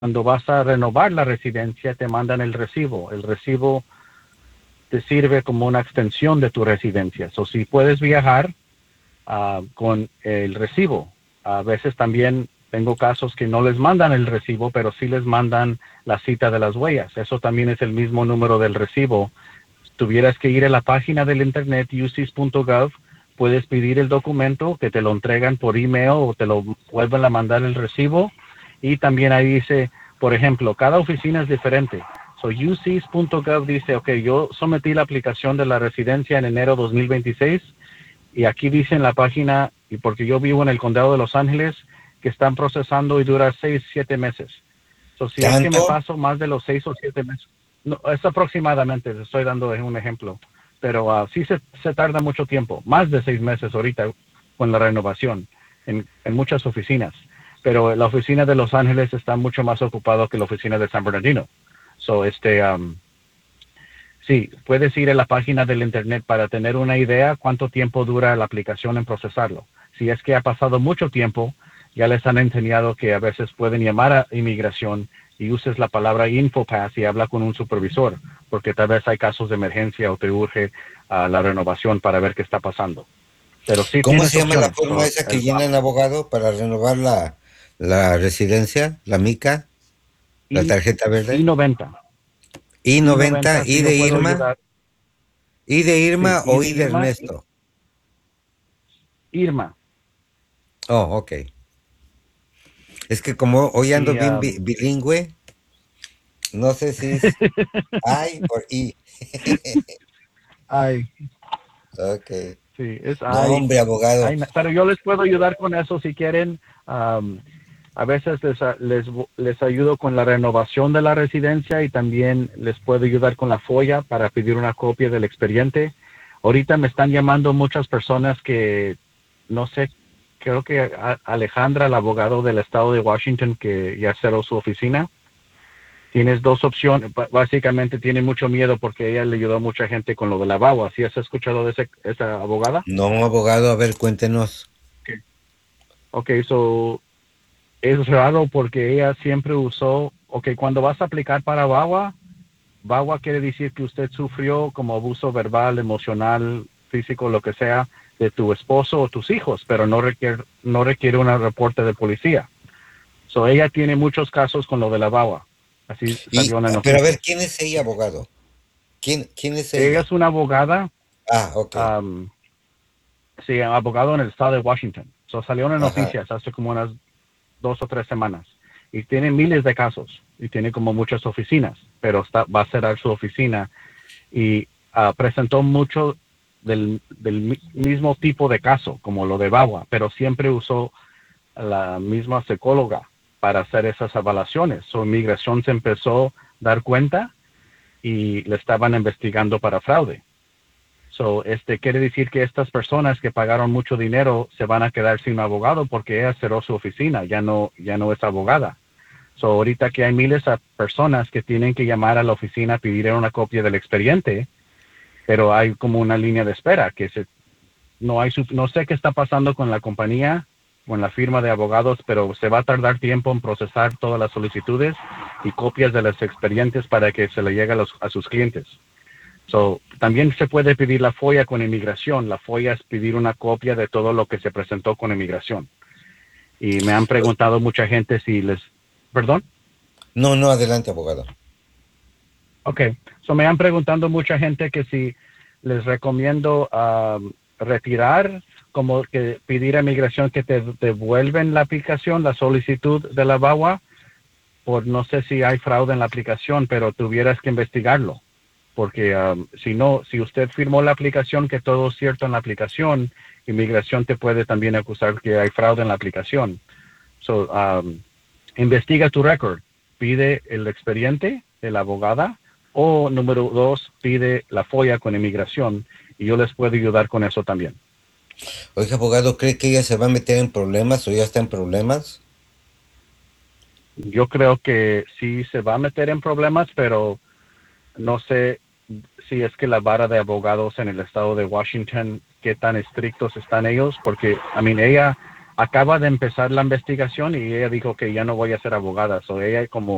cuando vas a renovar la residencia te mandan el recibo. El recibo te sirve como una extensión de tu residencia. O si puedes viajar con el recibo. A veces también tengo casos que no les mandan el recibo, pero sí les mandan la cita de las huellas. Eso también es el mismo número del recibo. Tuvieras que ir a la página del internet ucis.gov, puedes pedir el documento que te lo entregan por email o te lo vuelven a mandar el recibo. Y también ahí dice, por ejemplo, cada oficina es diferente. So ucis.gov dice, ok, yo sometí la aplicación de la residencia en enero 2026 y aquí dice en la página, y porque yo vivo en el condado de Los Ángeles, que están procesando y dura 6-7 meses. So, si es que me ¿Tanto? paso más de los 6 o 7 meses, no, es aproximadamente, te estoy dando un ejemplo, pero sí se tarda mucho tiempo, más de 6 meses ahorita con la renovación en muchas oficinas, pero la oficina de Los Ángeles está mucho más ocupado que la oficina de San Bernardino. So, sí, puedes ir a la página del internet para tener una idea cuánto tiempo dura la aplicación en procesarlo. Si es que ha pasado mucho tiempo, ya les han enseñado que a veces pueden llamar a inmigración y uses la palabra InfoPass y habla con un supervisor, porque tal vez hay casos de emergencia o te urge la renovación para ver qué está pasando. Pero sí ¿Cómo tienes se llama la opciones. forma esa que llenan abogado para renovar la residencia, la mica, la I, tarjeta verde? I-90. I-90, I-90, sí, I yo de puedo Irma, ayudar. I de Sí, Irma I o de I de Irma, Ernesto. Irma. Oh, ok. Es que como hoy ando Y bien bilingüe, no sé si es I o I. ay, Ok. sí, es No, ay. hombre, abogado. Pero yo les puedo ayudar con eso si quieren. A veces les ayudo con la renovación de la residencia y también les puedo ayudar con la FOIA para pedir una copia del expediente. Ahorita me están llamando muchas personas que, no sé, creo que Alejandra, el abogado del estado de Washington, que ya cerró su oficina. Tienes dos opciones. Básicamente tiene mucho miedo porque ella le ayudó a mucha gente con lo de la VAWA. ¿Sí has escuchado de esa abogada? No, abogado, a ver, cuéntenos. Ok, so es raro porque ella siempre usó, ok, cuando vas a aplicar para VAWA, VAWA quiere decir que usted sufrió como abuso verbal, emocional, físico, lo que sea, de tu esposo o tus hijos, pero no requiere un reporte de policía. So ella tiene muchos casos con lo de la VAWA. Así Y, salió en las pero a ver, noticias. ¿quién es ella, abogado? ¿Quién es Ella ella? es una abogada, Ah, ok. um, sí, abogado en el estado de Washington. So salió en las Ajá. noticias hace como unas 2 o 3 semanas y tiene miles de casos y tiene como muchas oficinas, pero va a cerrar su oficina y presentó mucho del mismo tipo de caso, como lo de Bagua, pero siempre usó la misma psicóloga para hacer esas evaluaciones. Su inmigración se empezó a dar cuenta y le estaban investigando para fraude. So, quiere decir que estas personas que pagaron mucho dinero se van a quedar sin abogado porque ella cerró su oficina, ya no es abogada. So, ahorita que hay miles de personas que tienen que llamar a la oficina a pedir una copia del expediente, pero hay como una línea de espera no sé qué está pasando con la compañía, con la firma de abogados, pero se va a tardar tiempo en procesar todas las solicitudes y copias de los expedientes para que se le llegue a sus clientes. So, también se puede pedir la FOIA con inmigración. La FOIA es pedir una copia de todo lo que se presentó con inmigración. Y me han preguntado mucha gente si ¿Perdón? No, no, adelante, abogado. Ok. So, me han preguntado mucha gente que si les recomiendo retirar, como que pedir a inmigración que te devuelven la aplicación, la solicitud de la VAWA, por no sé si hay fraude en la aplicación, pero tuvieras que investigarlo. Porque si no, si usted firmó la aplicación, que todo es cierto en la aplicación, inmigración te puede también acusar que hay fraude en la aplicación. So, investiga tu récord, pide el expediente de la abogada o número 2, pide la FOIA con inmigración y yo les puedo ayudar con eso también. Oiga, abogado, ¿cree que ella se va a meter en problemas o ya está en problemas? Yo creo que sí se va a meter en problemas, pero no sé si es que la vara de abogados en el estado de Washington, qué tan estrictos están ellos, porque, ella acaba de empezar la investigación y ella dijo que ya no voy a ser abogada, o ella como